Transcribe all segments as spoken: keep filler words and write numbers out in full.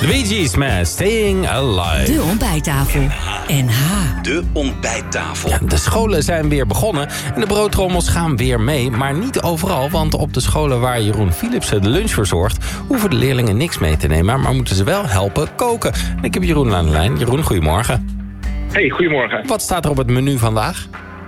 The Bee Gees met Staying Alive. De ontbijttafel. N H. De ontbijttafel. Ja, de scholen zijn weer begonnen en de broodtrommels gaan weer mee. Maar niet overal, want op de scholen waar Jeroen Philipsen de lunch verzorgt... hoeven de leerlingen niks mee te nemen, maar moeten ze wel helpen koken. En ik heb Jeroen aan de lijn. Jeroen, goedemorgen. Hey, goedemorgen. Wat staat er op het menu vandaag?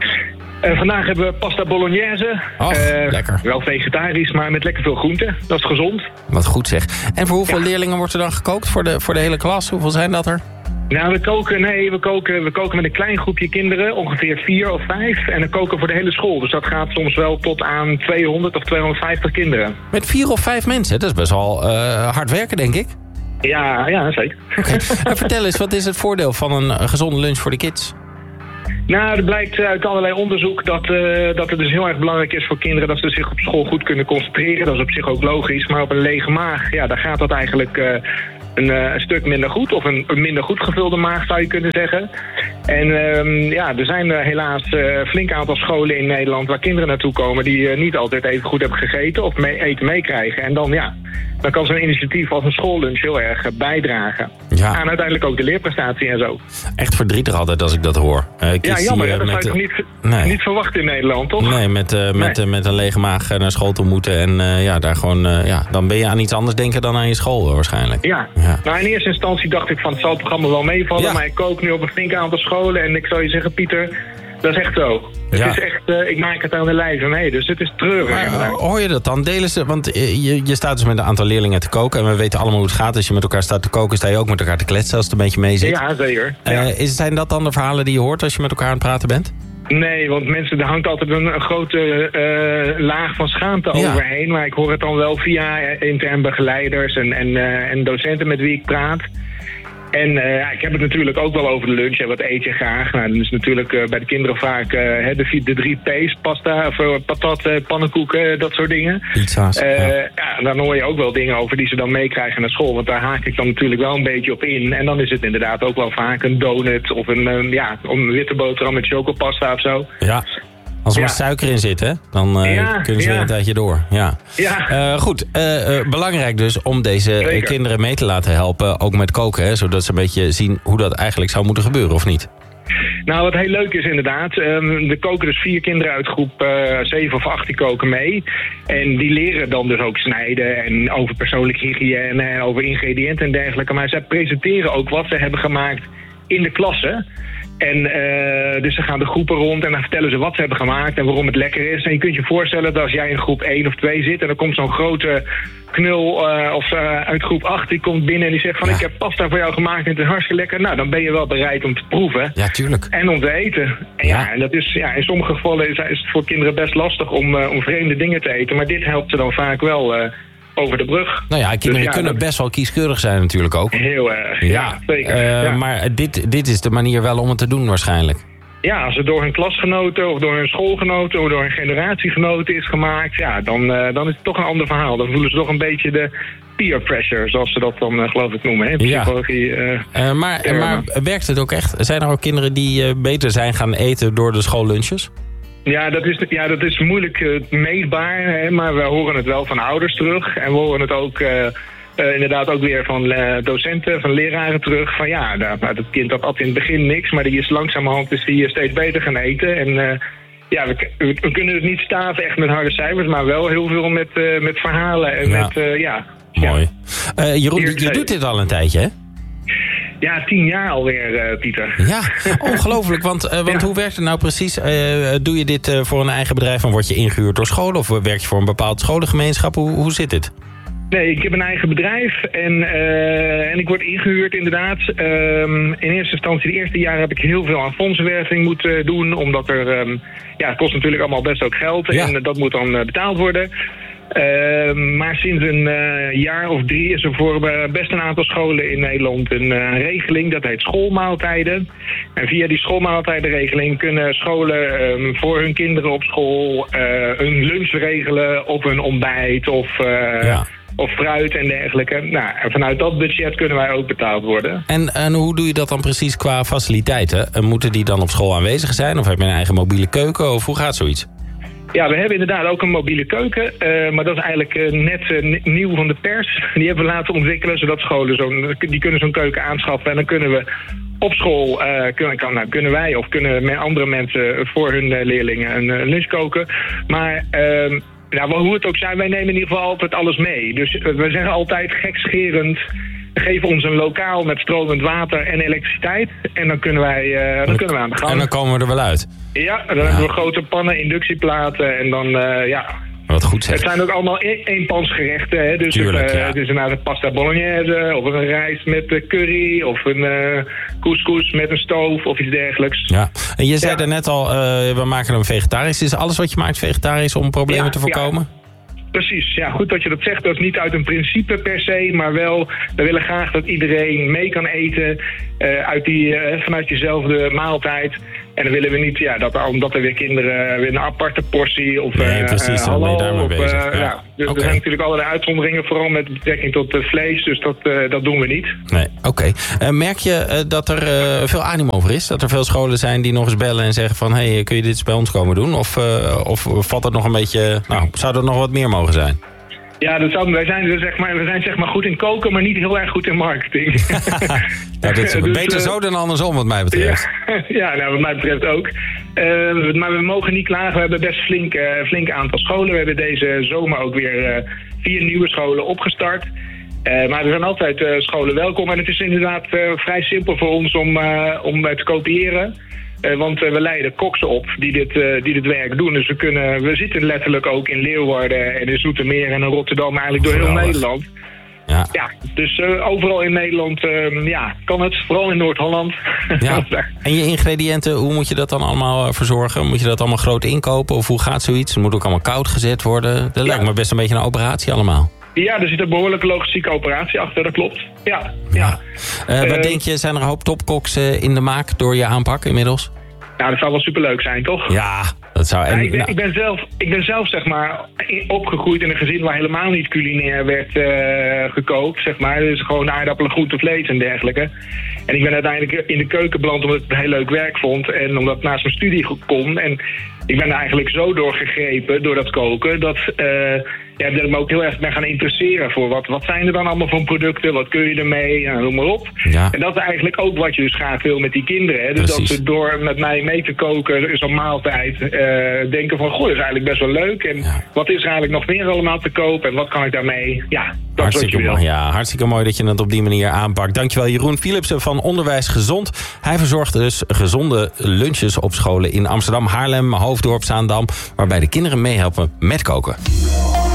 Uh, vandaag hebben we pasta bolognese. Oh, uh, lekker. Wel vegetarisch, maar met lekker veel groenten. Dat is gezond. Wat goed zeg. En voor hoeveel ja. leerlingen wordt er dan gekookt voor de, voor de hele klas? Hoeveel zijn dat er? Nou, we koken, nee, we koken, we koken met een klein groepje kinderen, ongeveer vier of vijf. En dan koken voor de hele school. Dus dat gaat soms wel tot aan tweehonderd of tweehonderdvijftig kinderen. Met vier of vijf mensen? Dat is best wel uh, hard werken, denk ik. Ja, ja, zeker. Okay. En vertel eens, wat is het voordeel van een gezonde lunch voor de kids? Nou, er blijkt uit allerlei onderzoek dat, uh, dat het dus heel erg belangrijk is voor kinderen dat ze zich op school goed kunnen concentreren. Dat is op zich ook logisch, maar op een lege maag, ja, daar gaat dat eigenlijk uh, een, uh, een stuk minder goed. Of een, een minder goed gevulde maag, zou je kunnen zeggen. En uh, ja, er zijn uh, helaas een uh, flink aantal scholen in Nederland waar kinderen naartoe komen die uh, niet altijd even goed hebben gegeten of mee, eten meekrijgen. En dan, ja, dan kan zo'n initiatief als een schoollunch heel erg uh, bijdragen. Ja. Aan uiteindelijk ook de leerprestatie en zo. Echt verdrietig altijd als ik dat hoor. Uh, ja, jammer, hè? Dat zou je toch niet, nee. niet verwachten in Nederland, toch? Nee, met, uh, met, nee. Uh, met een lege maag naar school te moeten. En uh, ja, daar gewoon, uh, ja, dan ben je aan iets anders denken dan aan je school waarschijnlijk. Ja. ja, nou in eerste instantie dacht ik van het zal het programma wel meevallen. Ja. Maar ik kook nu op een flink aantal scholen. En ik zou je zeggen, Pieter, dat is echt zo. Het ja. is echt, uh, ik maak het aan de lijve mee, dus het is treurig. Maar, uh, hoor je dat dan? Delen ze, want je, je staat dus met een aantal leerlingen te koken. En we weten allemaal hoe het gaat. Als je met elkaar staat te koken, sta je ook met elkaar te kletsen als het een beetje mee zit. Ja, zeker. Uh, ja. Is, zijn dat dan de verhalen die je hoort als je met elkaar aan het praten bent? Nee, want mensen, er hangt altijd een, een grote uh, laag van schaamte ja. overheen. Maar ik hoor het dan wel via intern begeleiders en, en, uh, en docenten met wie ik praat. En uh, ik heb het natuurlijk ook wel over de lunch. En wat eet je graag? Nou, dan is natuurlijk uh, bij de kinderen vaak uh, de, de drie P's. Pasta, of, uh, patat, uh, pannenkoeken, uh, dat soort dingen. Pizza's. Uh, ja. ja, dan hoor je ook wel dingen over die ze dan meekrijgen naar school. Want daar haak ik dan natuurlijk wel een beetje op in. En dan is het inderdaad ook wel vaak een donut of een, uh, ja, een witte boterham met chocopasta of zo. Ja. Als er ja. maar suiker in zit, hè? Dan uh, ja, kunnen ze ja. weer een tijdje door. Ja. Ja. Uh, goed, uh, uh, belangrijk dus om deze Zeker. kinderen mee te laten helpen. Ook met koken, hè? Zodat ze een beetje zien hoe dat eigenlijk zou moeten gebeuren, of niet? Nou, wat heel leuk is inderdaad, um, er koken dus vier kinderen uit groep uh, zeven of acht die koken mee. En die leren dan dus ook snijden en over persoonlijke hygiëne en over ingrediënten en dergelijke. Maar zij presenteren ook wat ze hebben gemaakt in de klasse. En uh, dus ze gaan de groepen rond en dan vertellen ze wat ze hebben gemaakt en waarom het lekker is. En je kunt je voorstellen dat als jij in groep één of twee zit en er komt zo'n grote knul uh, of uh, uit groep acht die komt binnen en die zegt van ja. ik heb pasta voor jou gemaakt en het is hartstikke lekker. Nou, dan ben je wel bereid om te proeven. Ja, tuurlijk. En om te eten. En ja, ja en dat is, ja, in sommige gevallen is, is het voor kinderen best lastig om, uh, om vreemde dingen te eten. Maar dit helpt ze dan vaak wel uh, over de brug. Nou ja, kinderen dus ja, kunnen dat... best wel kieskeurig zijn natuurlijk ook. Heel erg, ja, ja zeker. Uh, ja. Maar dit, dit is de manier wel om het te doen waarschijnlijk. Ja, als het door hun klasgenoten of door hun schoolgenoten of door hun generatiegenoten is gemaakt, ja, dan, uh, dan is het toch een ander verhaal. Dan voelen ze toch een beetje de peer pressure, zoals ze dat dan uh, geloof ik noemen, hè, in psychologie. Ja. Uh, uh, maar, maar werkt het ook echt? Zijn er ook kinderen die uh, beter zijn gaan eten door de schoollunches? Ja, dat is, ja, dat is moeilijk uh, meetbaar, hè, maar we horen het wel van ouders terug. En we horen het ook uh, uh, inderdaad ook weer van uh, docenten, van leraren terug. Van ja, nou, het kind dat at in het begin niks, maar die is langzamerhand is die steeds beter gaan eten. En uh, ja, we, we, we kunnen het niet staven echt met harde cijfers, maar wel heel veel met, uh, met verhalen. En ja. Met, uh, ja, mooi. Ja. Uh, Jeroen, je, je doet dit al een tijdje, hè? Ja, tien jaar alweer, uh, Pieter. Ja, ongelooflijk. Want, uh, want ja. hoe werkt het nou precies? Uh, doe je dit uh, voor een eigen bedrijf en word je ingehuurd door scholen? Of werk je voor een bepaald scholengemeenschap? Hoe, hoe zit dit? Nee, ik heb een eigen bedrijf en, uh, en ik word ingehuurd inderdaad. Um, in eerste instantie, de eerste jaren heb ik heel veel aan fondsenwerving moeten doen. Omdat er, um, ja, het kost natuurlijk allemaal best ook geld. Ja. En uh, dat moet dan uh, betaald worden. Uh, maar sinds een uh, jaar of drie is er voor uh, best een aantal scholen in Nederland een uh, regeling. Dat heet schoolmaaltijden. En via die schoolmaaltijdenregeling kunnen scholen um, voor hun kinderen op school uh, een lunch regelen of een ontbijt of, uh, ja. of fruit en dergelijke. Nou, en vanuit dat budget kunnen wij ook betaald worden. En, en hoe doe je dat dan precies qua faciliteiten? Moeten die dan op school aanwezig zijn? Of heb je een eigen mobiele keuken? Of hoe gaat zoiets? Ja, we hebben inderdaad ook een mobiele keuken. Uh, maar dat is eigenlijk uh, net uh, nieuw van de pers. Die hebben we laten ontwikkelen, zodat scholen zo'n, die kunnen zo'n keuken aanschaffen. En dan kunnen we op school, uh, kunnen, kan, nou, kunnen wij of kunnen andere mensen voor hun uh, leerlingen een uh, lunch koken. Maar... Uh, Nou, hoe het ook zijn, wij nemen in ieder geval altijd alles mee. Dus uh, we zeggen altijd gekscherend, geef ons een lokaal met stromend water en elektriciteit. En dan kunnen wij, uh, dan kunnen we aan de gang. En dan komen we er wel uit. Ja, dan ja. hebben we grote pannen, inductieplaten en dan, uh, ja... Wat goed zeg. Het zijn ook allemaal e- eenpansgerechten. Hè? Dus Tuurlijk, het, uh, ja. het is inderdaad een pasta bolognese of een rijst met uh, curry of een uh, couscous met een stoof of iets dergelijks. Ja. En je zei ja. er net al, uh, we maken hem vegetarisch. Is alles wat je maakt vegetarisch om problemen ja, te voorkomen? Ja. Precies, ja, goed dat je dat zegt. Dat is niet uit een principe per se, maar wel, we willen graag dat iedereen mee kan eten uh, uit die, uh, vanuit diezelfde maaltijd. En dan willen we niet, ja, dat, omdat er weer kinderen weer een aparte portie of nee, precies, uh, dan ben je hallo, daar mee of, bezig. Uh, ja. ja. Dus okay. er zijn natuurlijk allerlei uitzonderingen, vooral met betrekking tot uh, vlees, dus dat, uh, dat doen we niet. Nee, oké. Okay. Uh, merk je uh, dat er uh, veel animo over is? Dat er veel scholen zijn die nog eens bellen en zeggen van, hé, hey, kun je dit eens bij ons komen doen? Of, uh, of valt het nog een beetje, nou, zou er nog wat meer mogen zijn? Ja, dat zou, wij zijn, dus, zeg maar, we zijn zeg maar goed in koken, maar niet heel erg goed in marketing. Ja, dat is dus, beter zo dan andersom wat mij betreft. Ja, ja nou, wat mij betreft ook. Uh, maar we mogen niet klagen. We hebben best flink, uh, flink aantal scholen. We hebben deze zomer ook weer uh, vier nieuwe scholen opgestart. Uh, maar er zijn altijd uh, scholen welkom. En het is inderdaad uh, vrij simpel voor ons om, uh, om uh, te kopiëren. Uh, want uh, we leiden koksen op die dit, uh, die dit werk doen. Dus we, kunnen, we zitten letterlijk ook in Leeuwarden en in Zoetermeer en in Rotterdam. Eigenlijk door heel Nederland. Ja. ja, dus uh, overal in Nederland uh, ja, kan het. Vooral in Noord-Holland. Ja. En je ingrediënten, hoe moet je dat dan allemaal uh, verzorgen? Moet je dat allemaal groot inkopen? Of hoe gaat zoiets? Het moet ook allemaal koud gezet worden. Dat lijkt ja. me best een beetje een operatie allemaal. Ja, er zit een behoorlijke logistieke operatie achter, dat klopt. Ja, ja. ja. Uh, wat uh, denk je, zijn er een hoop topkoks uh, in de maak door je aanpak inmiddels? Nou, dat zou wel superleuk zijn, toch? Ja, dat zou... En, ja, ik, ben, nou... ik, ben zelf, ik ben zelf, zeg maar, opgegroeid in een gezin waar helemaal niet culinair werd uh, gekookt, zeg maar. Dus gewoon aardappelen, groente, vlees en dergelijke. En ik ben uiteindelijk in de keuken beland omdat ik het heel leuk werk vond en omdat het naast mijn studie kon. En ik ben er eigenlijk zo doorgegrepen door dat koken, dat, uh, ja, dat ik me ook heel erg ben gaan interesseren voor wat, wat zijn er dan allemaal voor producten, wat kun je ermee, ja, noem maar op. Ja. En dat is eigenlijk ook wat je dus graag wil met die kinderen. Hè? Dus Precies. dat ze door met mij mee te koken, zo'n maaltijd, uh, denken van, goh, dat is eigenlijk best wel leuk. En ja. wat is er eigenlijk nog meer allemaal te koop en wat kan ik daarmee? Ja, dat hartstikke is wat je mooi. wil. Ja, hartstikke mooi dat je het op die manier aanpakt. Dankjewel Jeroen Philipsen van Onderwijs Gezond. Hij verzorgt dus gezonde lunches op scholen in Amsterdam, Haarlem, Hoofddorp, Zaandam, waarbij de kinderen meehelpen met koken.